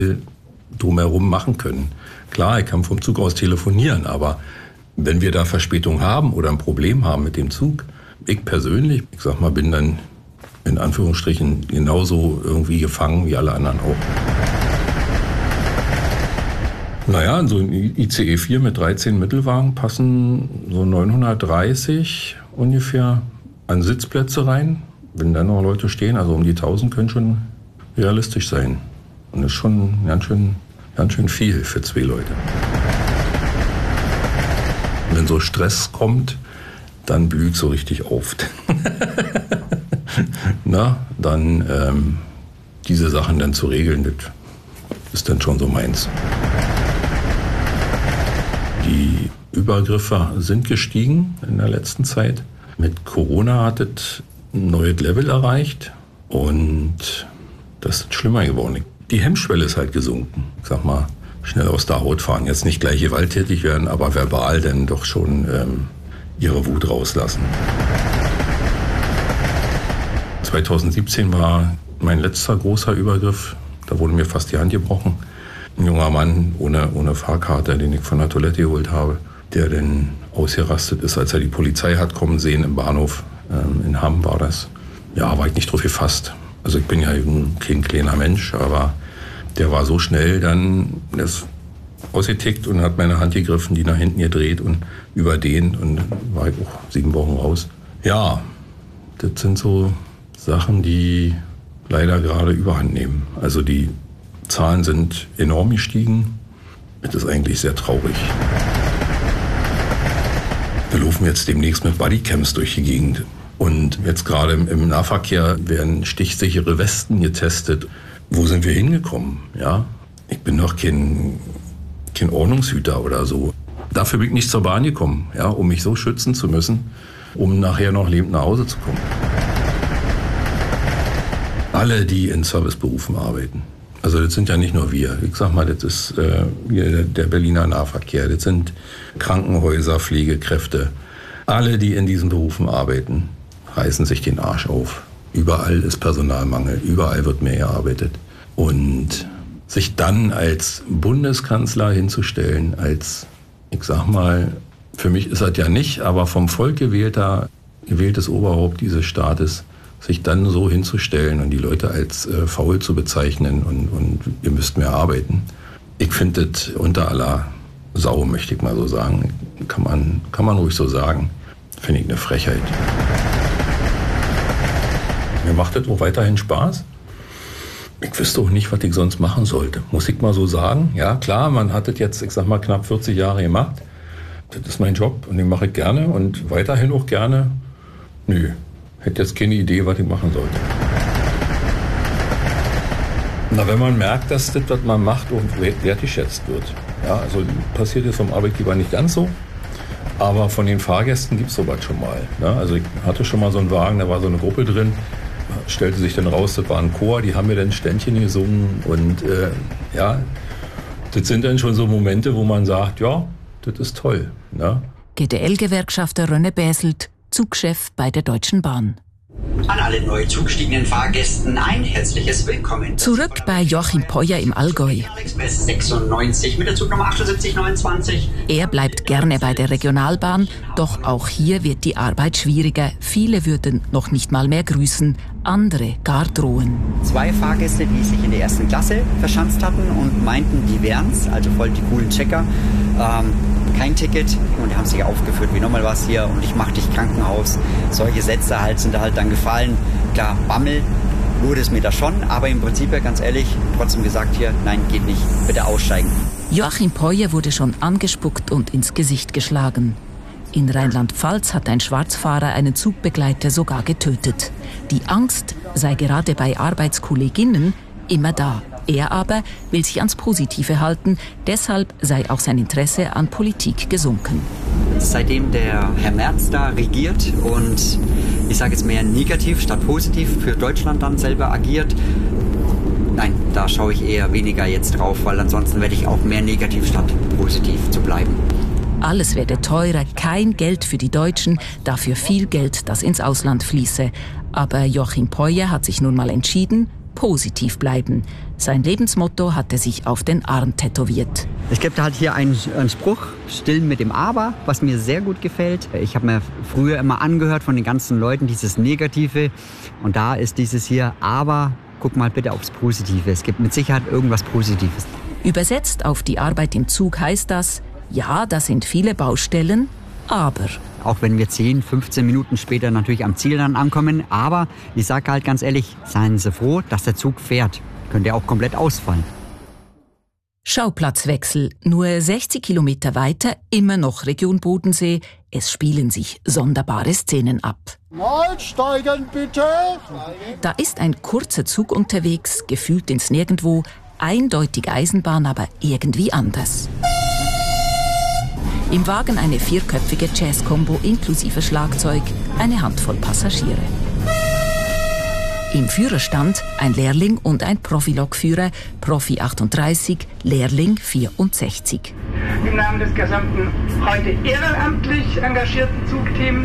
drumherum machen können. Klar, ich kann vom Zug aus telefonieren, aber wenn wir da Verspätung haben oder ein Problem haben mit dem Zug, ich persönlich, ich sag mal, bin dann in Anführungsstrichen genauso irgendwie gefangen wie alle anderen auch. Naja, in so ein ICE 4 mit 13 Mittelwagen passen so 930 ungefähr an Sitzplätze rein. Wenn da noch Leute stehen, also um die 1000 können schon realistisch sein. Und das ist schon ganz schön viel für 2 Leute. Wenn so Stress kommt, dann blüht so richtig auf. Na, dann diese Sachen dann zu regeln, das ist dann schon so meins. Die Übergriffe sind gestiegen in der letzten Zeit. Mit Corona hat es ein neues Level erreicht und das ist schlimmer geworden. Die Hemmschwelle ist halt gesunken. Ich sag mal, schnell aus der Haut fahren. Jetzt nicht gleich gewalttätig werden, aber verbal dann doch schon ihre Wut rauslassen. 2017 war mein letzter großer Übergriff. Da wurde mir fast die Hand gebrochen. Ein junger Mann ohne Fahrkarte, den ich von der Toilette geholt habe, der dann ausgerastet ist, als er die Polizei hat kommen sehen im Bahnhof. In Hamm war das. Ja, war ich nicht drauf gefasst. Also ich bin ja kein kleiner Mensch, aber der war so schnell dann, der ist ausgetickt und hat meine Hand gegriffen, die nach hinten gedreht und überdehnt und dann war ich auch 7 Wochen raus. Ja, das sind so Sachen, die leider gerade überhand nehmen. Also die Zahlen sind enorm gestiegen. Das ist eigentlich sehr traurig. Wir laufen jetzt demnächst mit Bodycams durch die Gegend. Und jetzt gerade im Nahverkehr werden stichsichere Westen getestet. Wo sind wir hingekommen? Ja? Ich bin doch kein Ordnungshüter oder so. Dafür bin ich nicht zur Bahn gekommen, ja, um mich so schützen zu müssen, um nachher noch lebend nach Hause zu kommen. Alle, die in Serviceberufen arbeiten. Also das sind ja nicht nur wir. Ich sag mal, das ist der Berliner Nahverkehr. Das sind Krankenhäuser, Pflegekräfte. Alle, die in diesen Berufen arbeiten, reißen sich den Arsch auf. Überall ist Personalmangel, überall wird mehr gearbeitet. Und sich dann als Bundeskanzler hinzustellen, als, ich sag mal, für mich ist das ja nicht, aber vom Volk gewähltes Oberhaupt dieses Staates, sich dann so hinzustellen und die Leute als faul zu bezeichnen und ihr müsst mehr arbeiten. Ich finde das unter aller Sau, möchte ich mal so sagen. Kann man ruhig so sagen. Finde ich eine Frechheit. Mir macht das auch weiterhin Spaß. Ich wüsste auch nicht, was ich sonst machen sollte. Muss ich mal so sagen. Ja, klar, man hat das jetzt, ich sag mal, knapp 40 Jahre gemacht. Das ist mein Job und den mache ich gerne und weiterhin auch gerne. Nö, hätte jetzt keine Idee, was ich machen sollte. Na, wenn man merkt, dass das, was man macht, auch wertgeschätzt wird. Ja, also passiert es vom Arbeitgeber nicht ganz so. Aber von den Fahrgästen gibt es sowas schon mal. Ja, also ich hatte schon mal so einen Wagen, da war so eine Gruppe drin. Stellte sich dann raus, das war ein Chor, die haben mir dann Ständchen gesungen. Und ja, das sind dann schon so Momente, wo man sagt, ja, das ist toll. Ne? GDL-Gewerkschafter Rönne Bäselt, Zugchef bei der Deutschen Bahn. An alle neu zugestiegenen Fahrgästen ein herzliches Willkommen. Zurück bei Joachim Peuer im Allgäu. Express 96 mit der Zugnummer 7829. Er bleibt gerne bei der Regionalbahn, doch auch hier wird die Arbeit schwieriger. Viele würden noch nicht mal mehr grüßen, andere gar drohen. 2 Fahrgäste, die sich in der 1. Klasse verschanzt hatten und meinten, die wären's, also voll die coolen Checker. Kein Ticket und die haben sich aufgeführt, wie nochmal was hier und ich mach dich Krankenhaus. Solche Sätze halt sind da halt dann gefallen. Klar, Bammel wurde es mir da schon, aber im Prinzip ja ganz ehrlich, trotzdem gesagt hier, nein, geht nicht, bitte aussteigen. Joachim Peuer wurde schon angespuckt und ins Gesicht geschlagen. In Rheinland-Pfalz hat ein Schwarzfahrer einen Zugbegleiter sogar getötet. Die Angst sei gerade bei Arbeitskolleginnen immer da. Er aber will sich ans Positive halten, deshalb sei auch sein Interesse an Politik gesunken. Seitdem der Herr Merz da regiert und ich sage jetzt mehr negativ statt positiv für Deutschland dann selber agiert, nein, da schaue ich eher weniger jetzt drauf, weil ansonsten werde ich auch mehr negativ statt positiv zu bleiben. Alles werde teurer, kein Geld für die Deutschen, dafür viel Geld, das ins Ausland fließe. Aber Joachim Peuer hat sich nun mal entschieden, positiv bleiben. Sein Lebensmotto hat er sich auf den Arm tätowiert. Es gibt halt hier einen Spruch, Stillen mit dem Aber, was mir sehr gut gefällt. Ich habe mir früher immer angehört von den ganzen Leuten dieses Negative. Und da ist dieses hier, aber guck mal bitte aufs Positive. Es gibt mit Sicherheit irgendwas Positives. Übersetzt auf die Arbeit im Zug heißt das, ja, da sind viele Baustellen, aber... Auch wenn wir 10, 15 Minuten später natürlich am Ziel dann ankommen. Aber ich sage halt ganz ehrlich, seien Sie froh, dass der Zug fährt. Könnte auch komplett ausfallen. Schauplatzwechsel. Nur 60 Kilometer weiter, immer noch Region Bodensee. Es spielen sich sonderbare Szenen ab. Aussteigen bitte! Da ist ein kurzer Zug unterwegs, gefühlt ins Nirgendwo. Eindeutig Eisenbahn, aber irgendwie anders. Im Wagen eine 4-köpfige Jazz-Kombo inklusive Schlagzeug, eine Handvoll Passagiere. Im Führerstand ein Lehrling und ein Profilokführer, Profi 38, Lehrling 64. Im Namen des gesamten heute ehrenamtlich engagierten Zugteams.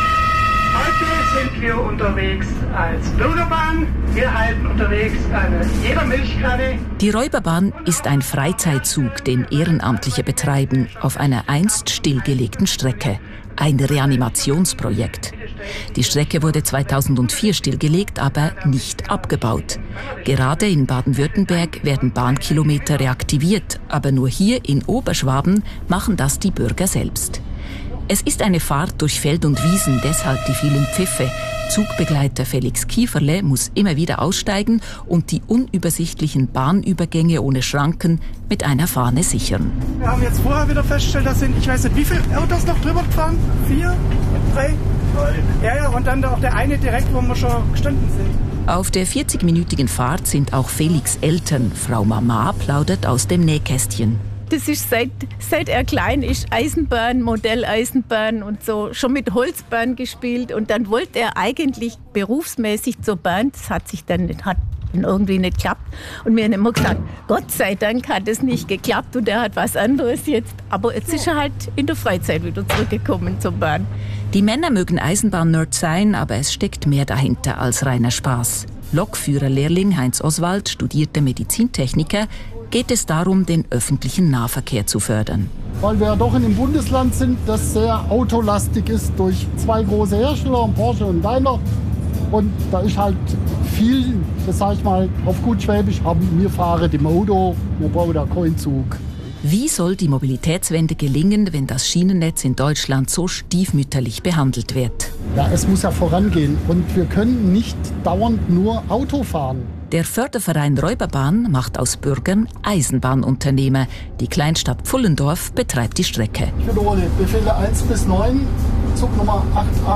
Heute sind wir unterwegs als Bürgerbahn. Wir halten unterwegs eine Jedermilchkanne. Die Räuberbahn ist ein Freizeitzug, den Ehrenamtliche betreiben, auf einer einst stillgelegten Strecke. Ein Reanimationsprojekt. Die Strecke wurde 2004 stillgelegt, aber nicht abgebaut. Gerade in Baden-Württemberg werden Bahnkilometer reaktiviert, aber nur hier in Oberschwaben machen das die Bürger selbst. Es ist eine Fahrt durch Feld und Wiesen, deshalb die vielen Pfiffe. Zugbegleiter Felix Kieferle muss immer wieder aussteigen und die unübersichtlichen Bahnübergänge ohne Schranken mit einer Fahne sichern. Wir haben jetzt vorher wieder festgestellt, das sind, ich weiß nicht, wie viele Autos noch drüber gefahren? 4? 3? Ja, und dann auch der eine direkt, wo wir schon gestanden sind. Auf der 40-minütigen Fahrt sind auch Felix Eltern. Frau Mama plaudert aus dem Nähkästchen. Das ist seit er klein ist, Eisenbahn, Modelleisenbahn und so, schon mit Holzbahn gespielt. Und dann wollte er eigentlich berufsmäßig zur Bahn. Das hat irgendwie nicht geklappt. Und wir haben immer gesagt, Gott sei Dank hat es nicht geklappt und er hat was anderes jetzt. Aber jetzt ist er halt in der Freizeit wieder zurückgekommen zur Bahn. Die Männer mögen Eisenbahn-Nerd sein, aber es steckt mehr dahinter als reiner Spaß. Lokführerlehrling Heinz Oswald studierte Medizintechniker, geht es darum, den öffentlichen Nahverkehr zu fördern. Weil wir ja doch in einem Bundesland sind, das sehr autolastig ist durch 2 große Hersteller, Porsche und Daimler. Und da ist halt viel, das sage ich mal auf gut Schwäbisch, wir fahren im Auto, wir brauchen da keinen Zug. Wie soll die Mobilitätswende gelingen, wenn das Schienennetz in Deutschland so stiefmütterlich behandelt wird? Ja, es muss ja vorangehen und wir können nicht dauernd nur Auto fahren. Der Förderverein Räuberbahn macht aus Bürgern Eisenbahnunternehmer. Die Kleinstadt Pfullendorf betreibt die Strecke. Ich wiederhole, Befehle 1 bis 9, Zug Nummer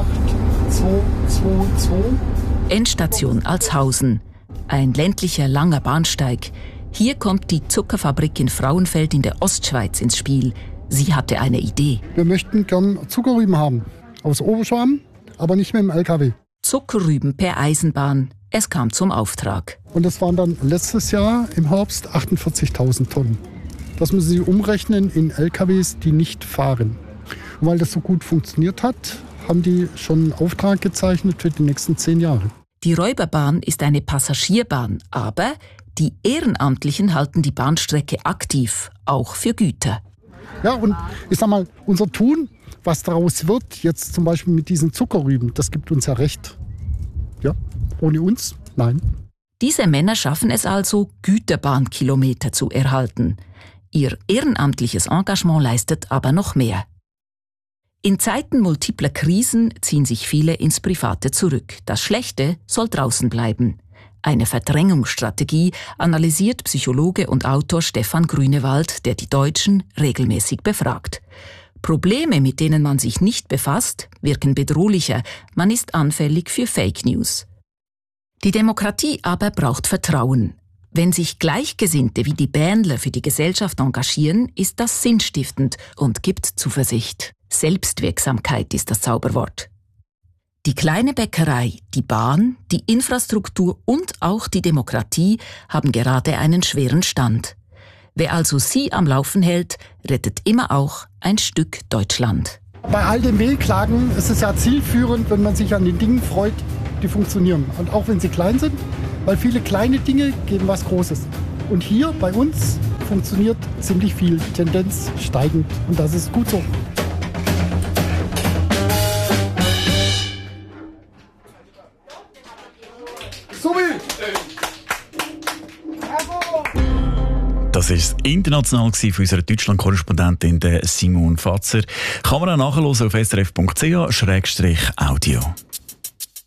88222. Endstation Altshausen. Ein ländlicher, langer Bahnsteig. Hier kommt die Zuckerfabrik in Frauenfeld in der Ostschweiz ins Spiel. Sie hatte eine Idee. Wir möchten gern Zuckerrüben haben, aus Oberschwaben, aber nicht mit dem LKW. Zuckerrüben per Eisenbahn. Es kam zum Auftrag. Und das waren dann letztes Jahr im Herbst 48.000 Tonnen. Das müssen Sie umrechnen in LKWs, die nicht fahren. Und weil das so gut funktioniert hat, haben die schon einen Auftrag gezeichnet für die nächsten 10 Jahre. Die Räuberbahn ist eine Passagierbahn, aber die Ehrenamtlichen halten die Bahnstrecke aktiv, auch für Güter. Ja, und ich sag mal, unser Tun, was daraus wird, jetzt zum Beispiel mit diesen Zuckerrüben, das gibt uns ja recht. Ja, ohne uns, nein. Diese Männer schaffen es also, Güterbahnkilometer zu erhalten. Ihr ehrenamtliches Engagement leistet aber noch mehr. In Zeiten multipler Krisen ziehen sich viele ins Private zurück. Das Schlechte soll draußen bleiben. Eine Verdrängungsstrategie analysiert Psychologe und Autor Stefan Grünewald, der die Deutschen regelmäßig befragt. Probleme, mit denen man sich nicht befasst, wirken bedrohlicher. Man ist anfällig für Fake News. Die Demokratie aber braucht Vertrauen. Wenn sich Gleichgesinnte wie die Bähnler für die Gesellschaft engagieren, ist das sinnstiftend und gibt Zuversicht. Selbstwirksamkeit ist das Zauberwort. Die kleine Bäckerei, die Bahn, die Infrastruktur und auch die Demokratie haben gerade einen schweren Stand. Wer also sie am Laufen hält, rettet immer auch ein Stück Deutschland. Bei all den Wehklagen ist es ja zielführend, wenn man sich an den Dingen freut, die funktionieren. Und auch wenn sie klein sind, Weil viele kleine Dinge geben was Großes. Und hier bei uns funktioniert ziemlich viel, Tendenz steigend. Und das ist gut so. Das war es international von unserer Deutschland-Korrespondentin Simone Fatzer. Kann man auch nachhören auf srf.ch/audio.